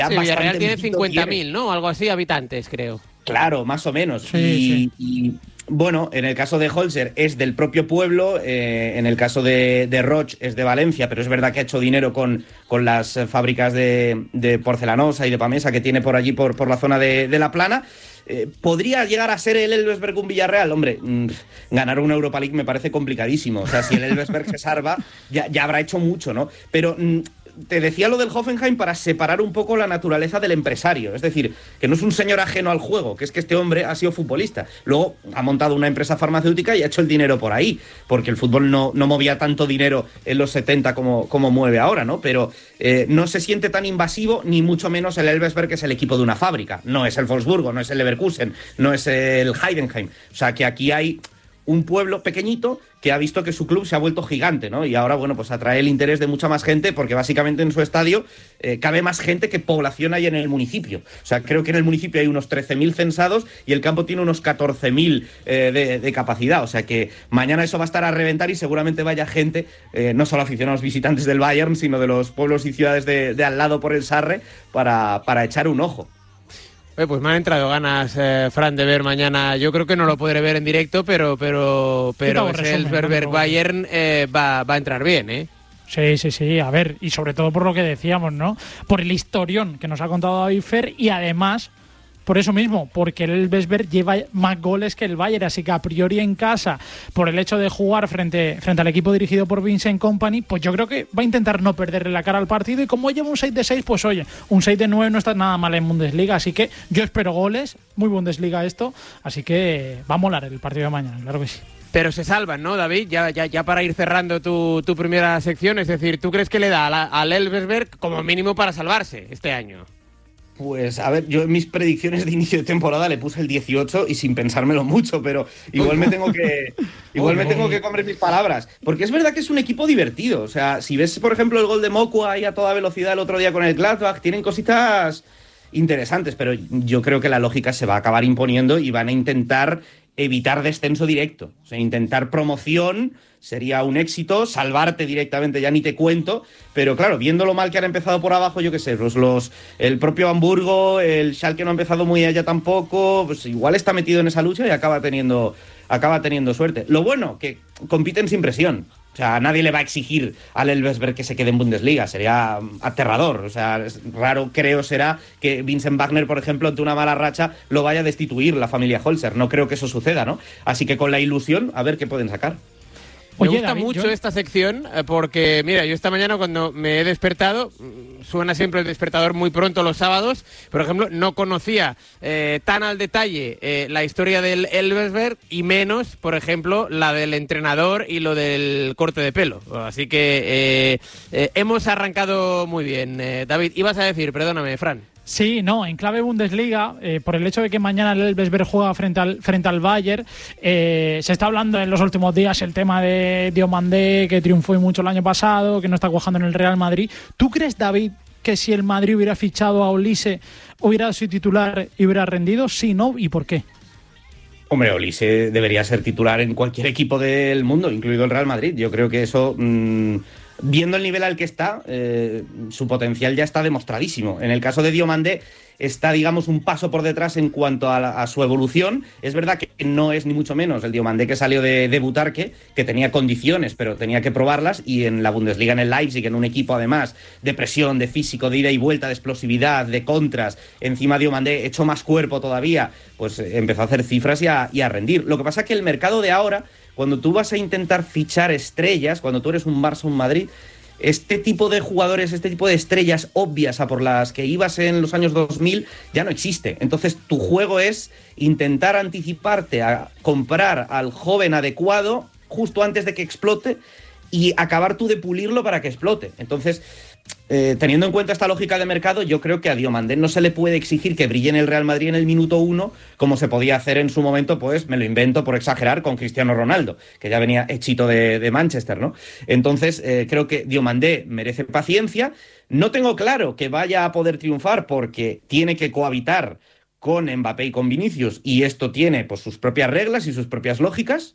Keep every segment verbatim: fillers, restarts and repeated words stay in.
Sí, Villarreal tiene cincuenta mil, ¿no? Algo así, habitantes, creo. Claro, más o menos. Sí, y, sí. y bueno, en el caso de Holzer es del propio pueblo, eh, en el caso de, de Roch es de Valencia, pero es verdad que ha hecho dinero con, con las fábricas de, de porcelanosa y de pamesa que tiene por allí, por, por la zona de, de La Plana. Eh, ¿Podría llegar a ser el Elversberg un Villarreal? Hombre, mmm, ganar una Europa League me parece complicadísimo. O sea, si el Elversberg se salva, ya, ya habrá hecho mucho, ¿no? Pero... Mmm, te decía lo del Hoffenheim para separar un poco la naturaleza del empresario. Es decir, que no es un señor ajeno al juego, que es que este hombre ha sido futbolista. Luego ha montado una empresa farmacéutica y ha hecho el dinero por ahí, porque el fútbol no, no movía tanto dinero en los setenta como, como mueve ahora, ¿no? Pero eh, no se siente tan invasivo, ni mucho menos el Elversberg, que es el equipo de una fábrica. No es el Wolfsburgo, no es el Leverkusen, no es el Heidenheim. O sea, que aquí hay un pueblo pequeñito que ha visto que su club se ha vuelto gigante, ¿no? Y ahora, bueno, pues atrae el interés de mucha más gente, porque básicamente en su estadio eh, cabe más gente que población hay en el municipio. O sea, creo que en el municipio hay unos trece mil censados y el campo tiene unos catorce mil eh, de, de capacidad. O sea que mañana eso va a estar a reventar y seguramente vaya gente, eh, no solo aficionados visitantes del Bayern, sino de los pueblos y ciudades de, de al lado por el Sarre, para, para echar un ojo. Oye, pues me han entrado ganas, eh, Fran, de ver mañana. Yo creo que no lo podré ver en directo, pero pero pero ese Elversberg Bayern eh, va, va a entrar bien, ¿eh? Sí, sí, sí. A ver, y sobre todo por lo que decíamos, ¿no? Por el historión que nos ha contado David Fer, y además por eso mismo, porque el Elversberg lleva más goles que el Bayern, así que a priori en casa, por el hecho de jugar frente, frente al equipo dirigido por Vincent Kompany, pues yo creo que va a intentar no perderle la cara al partido, y como lleva un seis de seis, pues oye, un seis de nueve no está nada mal en Bundesliga, así que yo espero goles, muy Bundesliga esto, así que va a molar el partido de mañana, claro que sí. Pero se salvan, ¿no, David? Ya, ya, ya para ir cerrando tu, tu primera sección, es decir, ¿tú crees que le da a la, al Elversberg como mínimo para salvarse este año? Pues a ver, yo en mis predicciones de inicio de temporada le puse el dieciocho y sin pensármelo mucho, pero igual me tengo que igual me tengo que comer mis palabras, porque es verdad que es un equipo divertido. O sea, si ves, por ejemplo, el gol de Moku ahí a toda velocidad el otro día con el Gladbach, tienen cositas interesantes, pero yo creo que la lógica se va a acabar imponiendo y van a intentar evitar descenso directo. O sea, intentar promoción sería un éxito, salvarte directamente ya ni te cuento, pero claro, viendo lo mal que han empezado por abajo, yo qué sé, pues los, el propio Hamburgo, el Schalke no ha empezado muy allá tampoco, pues igual está metido en esa lucha y acaba teniendo, acaba teniendo suerte. Lo bueno, que compiten sin presión. O sea, nadie le va a exigir al Elversberg que se quede en Bundesliga, sería aterrador. O sea, es raro, creo, será que Vincent Wagner, por ejemplo, ante una mala racha, lo vaya a destituir la familia Holzer. No creo que eso suceda, ¿no? Así que con la ilusión, a ver qué pueden sacar. Me Oye, gusta David, mucho yo... esta sección porque, mira, yo esta mañana cuando me he despertado, suena siempre el despertador muy pronto los sábados, por ejemplo, no conocía eh, tan al detalle eh, la historia del Elversberg y menos, por ejemplo, la del entrenador y lo del corte de pelo. Así que eh, eh, hemos arrancado muy bien. Eh, David, ibas a decir, perdóname, Fran. Sí, no, en clave Bundesliga, eh, por el hecho de que mañana el Elversberg juega frente al, frente al Bayern, eh, se está hablando en los últimos días el tema de Diomandé, que triunfó mucho el año pasado, que no está cuajando en el Real Madrid. ¿Tú crees, David, que si el Madrid hubiera fichado a Olise, hubiera sido titular y hubiera rendido? Sí, ¿no? ¿Y por qué? Hombre, Olise debería ser titular en cualquier equipo del mundo, incluido el Real Madrid. Yo creo que eso... Mmm... Viendo el nivel al que está, eh, su potencial ya está demostradísimo. En el caso de Diomandé está, digamos, un paso por detrás en cuanto a, la, a su evolución. Es verdad que no es ni mucho menos el Diomandé que salió de, de Butarque, que tenía condiciones, pero tenía que probarlas, y en la Bundesliga, en el Leipzig, en un equipo además de presión, de físico, de ida y vuelta, de explosividad, de contras, encima Diomandé echó más cuerpo todavía, pues eh, empezó a hacer cifras y a, y a rendir. Lo que pasa es que el mercado de ahora, cuando tú vas a intentar fichar estrellas, cuando tú eres un Barça o un Madrid, este tipo de jugadores, este tipo de estrellas obvias a por las que ibas en los años dos mil ya no existe. Entonces tu juego es intentar anticiparte a comprar al joven adecuado justo antes de que explote y acabar tú de pulirlo para que explote. Entonces, eh, teniendo en cuenta esta lógica de mercado, yo creo que a Diomandé no se le puede exigir que brille en el Real Madrid en el minuto uno, como se podía hacer en su momento, pues me lo invento por exagerar, con Cristiano Ronaldo, que ya venía hechito de, de Manchester, ¿no? Entonces, eh, creo que Diomandé merece paciencia. No tengo claro que vaya a poder triunfar porque tiene que cohabitar con Mbappé y con Vinicius, y esto tiene pues sus propias reglas y sus propias lógicas.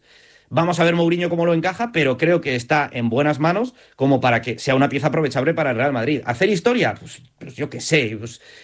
Vamos a ver Mourinho cómo lo encaja, pero creo que está en buenas manos como para que sea una pieza aprovechable para el Real Madrid. ¿Hacer historia? Pues, pues yo qué sé. Pues